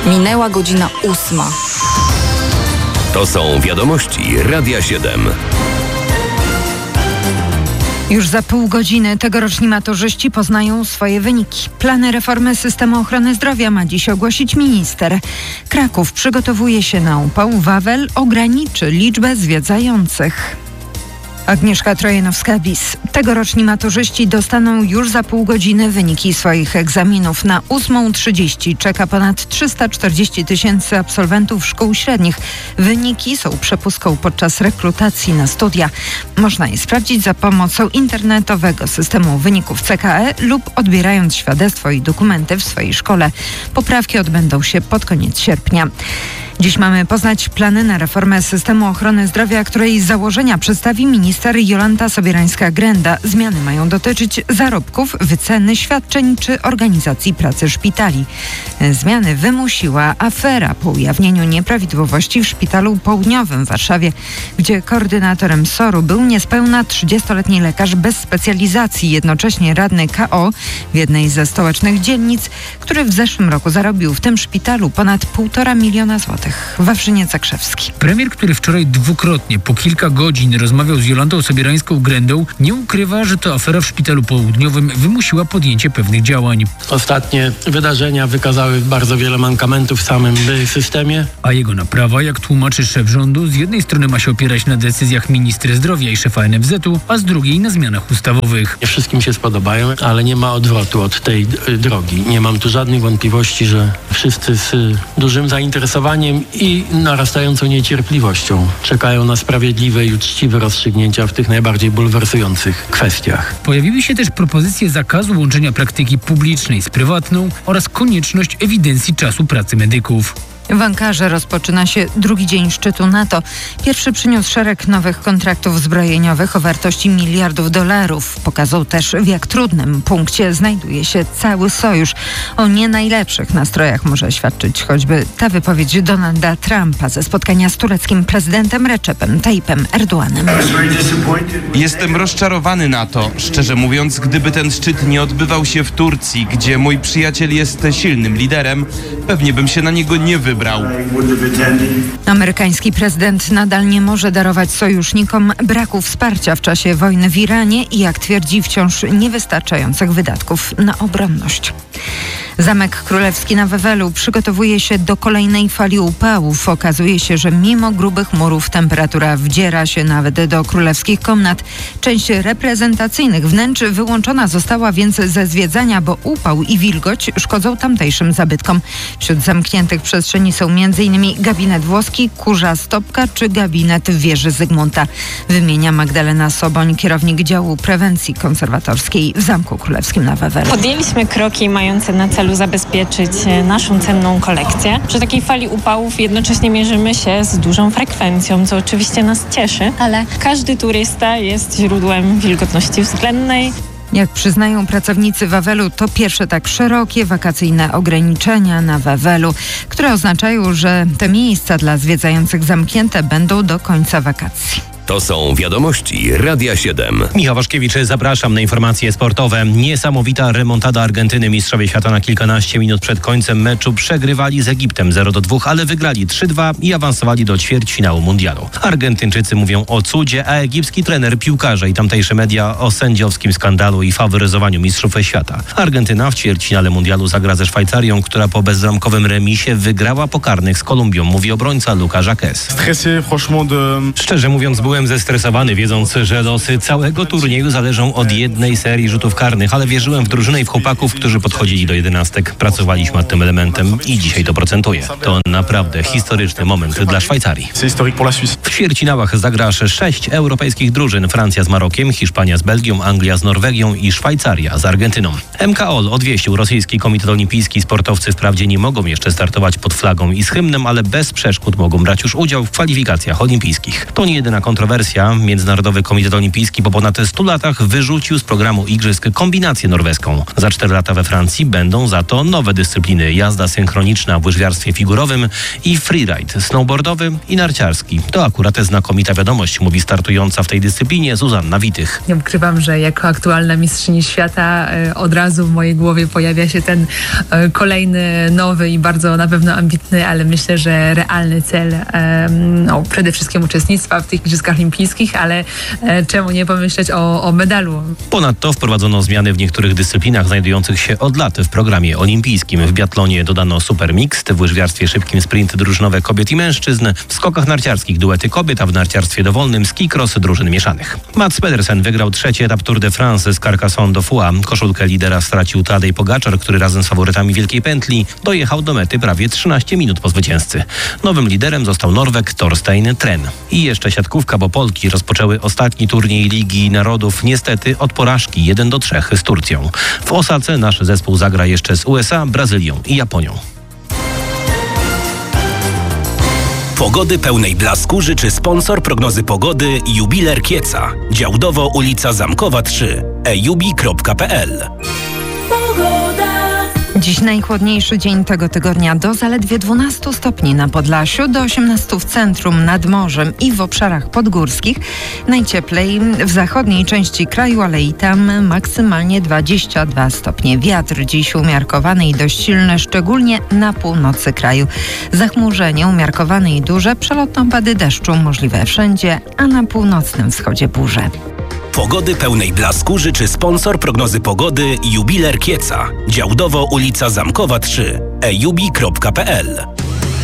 Minęła godzina 8. To są wiadomości Radia 7. Już za pół godziny tegoroczni maturzyści poznają swoje wyniki. Plany reformy systemu ochrony zdrowia ma dziś ogłosić minister. Kraków przygotowuje się na upał. Wawel ograniczy liczbę zwiedzających. Agnieszka Trojanowska-Bis. Tegoroczni maturzyści dostaną już za pół godziny wyniki swoich egzaminów. Na 8:30 czeka ponad 340 000 absolwentów szkół średnich. Wyniki są przepustką podczas rekrutacji na studia. Można je sprawdzić za pomocą internetowego systemu wyników CKE lub odbierając świadectwo i dokumenty w swojej szkole. Poprawki odbędą się pod koniec sierpnia. Dziś mamy poznać plany na reformę systemu ochrony zdrowia, której założenia przedstawi minister Jolanta Sobierańska-Grenda. Zmiany mają dotyczyć zarobków, wyceny świadczeń czy organizacji pracy szpitali. Zmiany wymusiła afera po ujawnieniu nieprawidłowości w Szpitalu Południowym w Warszawie, gdzie koordynatorem SOR-u był niespełna 30-letni lekarz bez specjalizacji, jednocześnie radny KO w jednej ze stołecznych dzielnic, który w zeszłym roku zarobił w tym szpitalu ponad 1,5 miliona złotych. Wawrzyniec Zakrzewski. Premier, który wczoraj dwukrotnie po kilka godzin rozmawiał z Jolantą Sobierańską-Grendą, nie ukrywa, że to afera w Szpitalu Południowym wymusiła podjęcie pewnych działań. Ostatnie wydarzenia wykazały bardzo wiele mankamentów w samym systemie. A jego naprawa, jak tłumaczy szef rządu, z jednej strony ma się opierać na decyzjach ministra zdrowia i szefa NFZ-u, a z drugiej na zmianach ustawowych. Nie wszystkim się spodobają, ale nie ma odwrotu od tej drogi. Nie mam tu żadnych wątpliwości, że wszyscy z dużym zainteresowaniem i narastającą niecierpliwością czekają na sprawiedliwe i uczciwe rozstrzygnięcia w tych najbardziej bulwersujących kwestiach. Pojawiły się też propozycje zakazu łączenia praktyki publicznej z prywatną oraz konieczność ewidencji czasu pracy medyków. W Ankarze rozpoczyna się drugi dzień szczytu NATO. Pierwszy przyniósł szereg nowych kontraktów zbrojeniowych o wartości miliardów dolarów. Pokazał też, w jak trudnym punkcie znajduje się cały sojusz. O nie najlepszych nastrojach może świadczyć choćby ta wypowiedź Donalda Trumpa ze spotkania z tureckim prezydentem Recepem Tayyipem Erdoğanem. Jestem rozczarowany NATO. Szczerze mówiąc, gdyby ten szczyt nie odbywał się w Turcji, gdzie mój przyjaciel jest silnym liderem, pewnie bym się na niego nie wybrał. Amerykański prezydent nadal nie może darować sojusznikom braku wsparcia w czasie wojny w Iranie i, jak twierdzi, wciąż niewystarczających wydatków na obronność. Zamek Królewski na Wawelu przygotowuje się do kolejnej fali upałów. Okazuje się, że mimo grubych murów temperatura wdziera się nawet do królewskich komnat. Część reprezentacyjnych wnętrz wyłączona została więc ze zwiedzania, bo upał i wilgoć szkodzą tamtejszym zabytkom. Wśród zamkniętych przestrzeni są m.in. gabinet włoski, kurza stopka czy gabinet wieży Zygmunta. Wymienia Magdalena Soboń, kierownik działu prewencji konserwatorskiej w Zamku Królewskim na Wawelu. Podjęliśmy kroki mające na celu zabezpieczyć naszą cenną kolekcję. Przy takiej fali upałów jednocześnie mierzymy się z dużą frekwencją, co oczywiście nas cieszy, ale każdy turysta jest źródłem wilgotności względnej. Jak przyznają pracownicy Wawelu, to pierwsze tak szerokie wakacyjne ograniczenia na Wawelu, które oznaczają, że te miejsca dla zwiedzających zamknięte będą do końca wakacji. To są wiadomości Radia 7. Michał Waszkiewicz, zapraszam na informacje sportowe. Niesamowita remontada Argentyny. Mistrzowie świata na kilkanaście minut przed końcem meczu przegrywali z Egiptem 0-2, ale wygrali 3-2 i awansowali do ćwierćfinału mundialu. Argentyńczycy mówią o cudzie, a egipski trener, piłkarze i tamtejsze media o sędziowskim skandalu i faworyzowaniu mistrzów świata. Argentyna w ćwierćfinale mundialu zagra ze Szwajcarią, która po bezbramkowym remisie wygrała po karnych z Kolumbią, mówi obrońca Lucas Jacques. Szczerze mówiąc, byłem zestresowany, wiedząc, że losy całego turnieju zależą od jednej serii rzutów karnych, ale wierzyłem w drużynę i w chłopaków, którzy podchodzili do jedenastek. Pracowaliśmy nad tym elementem i dzisiaj to procentuje. To naprawdę historyczny moment dla Szwajcarii. W ćwierćfinałach zagra aż 6 europejskich drużyn. Francja z Marokiem, Hiszpania z Belgią, Anglia z Norwegią i Szwajcaria z Argentyną. MKOL odwieścił rosyjski komitet olimpijski. Sportowcy wprawdzie nie mogą jeszcze startować pod flagą i z hymnem, ale bez przeszkód mogą brać już udział w kwalifikacjach olimpijskich. To nie jedyna kontrowersja kontrowersja. Międzynarodowy Komitet Olimpijski po ponad 100 latach wyrzucił z programu igrzysk kombinację norweską. Za 4 lata we Francji będą za to nowe dyscypliny: jazda synchroniczna w łyżwiarstwie figurowym i freeride snowboardowy i narciarski. To akurat znakomita wiadomość, mówi startująca w tej dyscyplinie Zuzanna Witych. Nie ukrywam, że jako aktualna mistrzyni świata od razu w mojej głowie pojawia się ten kolejny, nowy i bardzo na pewno ambitny, ale myślę, że realny cel, przede wszystkim uczestnictwa w tych Igrzyskach Olimpijskich, ale czemu nie pomyśleć o medalu. Ponadto wprowadzono zmiany w niektórych dyscyplinach znajdujących się od lat w programie olimpijskim. W biatlonie dodano super mixed, w łyżwiarstwie szybkim sprint drużynowe kobiet i mężczyzn, w skokach narciarskich duety kobiet, a w narciarstwie dowolnym ski cross drużyn mieszanych. Mats Pedersen wygrał 3. etap Tour de France z Carcassonne do Foix. Koszulkę lidera stracił Tadej Pogaczar, który razem z faworytami Wielkiej Pętli dojechał do mety prawie 13 minut po zwycięzcy. Nowym liderem został Norweg Torstein Tren. I jeszcze siatkówka, bo Polki rozpoczęły ostatni turniej Ligi Narodów niestety od porażki 1-3 z Turcją. W Osace nasz zespół zagra jeszcze z USA, Brazylią i Japonią. Pogody pełnej blasku życzy sponsor prognozy pogody Jubiler Kieca. Działdowo ulica Zamkowa 3. ejubi.pl. Dziś najchłodniejszy dzień tego tygodnia, do zaledwie 12 stopni na Podlasiu, do 18 w centrum, nad morzem i w obszarach podgórskich. Najcieplej w zachodniej części kraju, ale i tam maksymalnie 22 stopnie. Wiatr dziś umiarkowany i dość silny, szczególnie na północy kraju. Zachmurzenie umiarkowane i duże, przelotne opady deszczu możliwe wszędzie, a na północnym wschodzie burze. Pogody pełnej blasku życzy sponsor prognozy pogody Jubiler Kieca. Działdowo ulica Zamkowa 3. ejubi.pl.